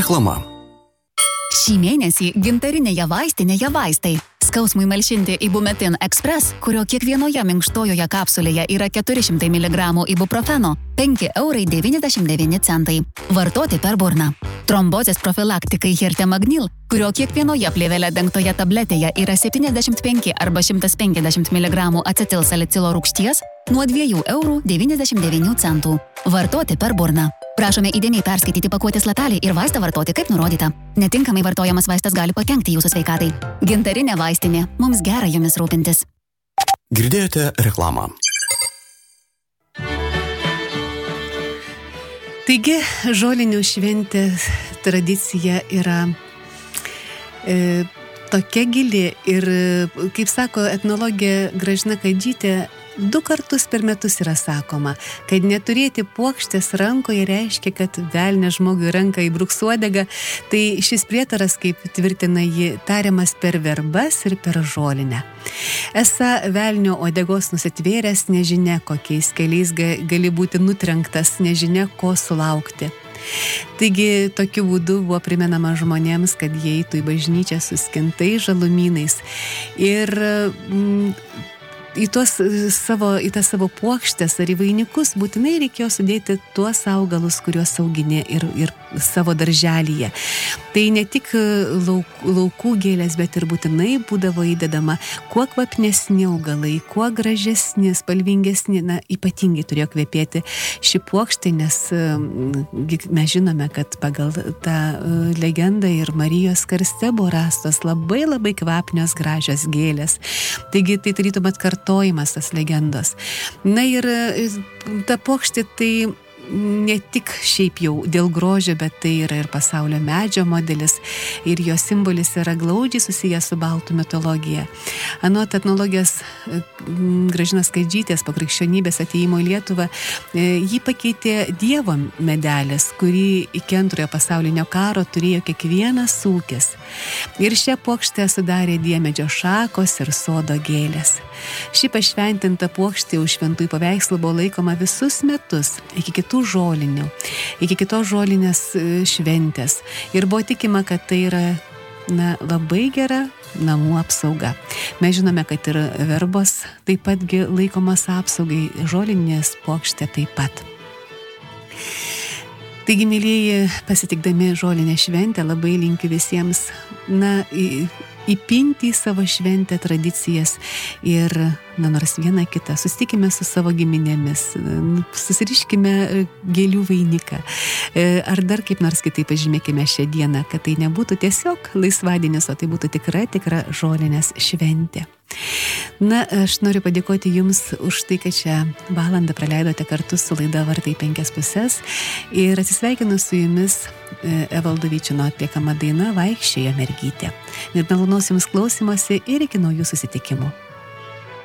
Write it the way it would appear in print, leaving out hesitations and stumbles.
Reklama. Šį mėnesį gintarinėje vaistinėje vaistai. Skausmui malšinti Ibumetin Express, kurio kiekvienoje minkštojoje kapsulėje yra 400 mg ibuprofeno, 5,99 €. Vartoti per burną. Trombozės profilaktikai Hertemagnil, kurio kiekvienoje plėvele dengtoje tabletėje yra 75 arba 150 mg acetilsalicilo rūgšties, nuo 2,99 €. Vartoti per burną. Prašome įdėmiai perskaityti pakuotės lapelį ir vaistą vartoti kaip nurodyta. Netinkamai vartojamas vaistas gali pakenkti jūsų sveikatai. Gintarinė vaistinė. Mums gera jumis rūpintis. Girdėjote reklamą. Taigi, žolinių šventės tradicija yra tokia gili ir, kaip sako etnologė Gražina Kadžytė, 2 kartus per metus yra sakoma, kad neturėti puokštės rankoje reiškia, kad velnias žmogui ranką įbruks uodegą. Tai šis prietaras, kaip tvirtina ji, tariamas per verbas ir per žolinę. Esą velnio uodegos nusitvėręs, nežinia kokiais keliais gali būti nutrenktas, nežinia ko sulaukti. Taigi, tokiu būdu buvo primenama žmonėms, kad jie eitų į bažnyčią su skintais žalumynais. Ir į tas savo puokštes ar į vainikus būtinai reikėjo sudėti tuos augalus, kuriuos auginė ir savo darželyje. Tai ne tik laukų gėlės, bet ir būtinai būdavo įdedama kuo kvapnesni augalai, kuo gražesni, spalvingesni, ypatingai turėjo kvepėti ši puokštė, nes mes žinome, kad pagal tą legendą ir Marijos karste buvo rastos labai labai kvapnios gražios gėlės. Taigi tai tarytum atkartojimas tas legendos. Na ir ta puokštė tai ne tik šiaip jau dėl grožio, bet tai yra ir pasaulio medžio modelis ir jo simbolis yra glaudžiai susijęs su baltų mitologija. Anot etnologijos Gražinos Kadžytės po krikščionybės atėjimo į Lietuvą jį pakeitė Dievo medelis, kurį iki Antrojo pasaulinio karo turėjo kiekvienas ūkis. Ir šią puokštę sudarė diemedžio šakos ir sodo gėlės. Ši pašventinta puokštė už šventųjų paveikslų buvo laikoma visus metus iki kitų žolinių, iki kitos žolinės šventės. Ir buvo tikima, kad tai yra labai gera namų apsauga. Mes žinome, kad ir verbos taip patgi laikomas apsaugai, žolinės puokštė taip pat. Taigi, mėlyjeji, pasitikdami žolinę šventę, labai linkiu visiems įpinti į savo šventę tradicijas ir, nors vieną kitą, susitikime su savo giminėmis, susiriškime gėlių vainiką, ar dar kaip nors kitaip pažymėkime šią dieną, kad tai nebūtų tiesiog laisvadienis, o tai būtų tikra žolinės šventė. Aš noriu padėkoti Jums už tai, kad šią valandą praleidote kartu su laida Vartai 5 pusės ir atsisveikinu su Jumis Evaldo Vyčino atliekama daina Vaikščiojo mergytė. Ir malonaus Jums klausymosi ir iki naujų susitikimų.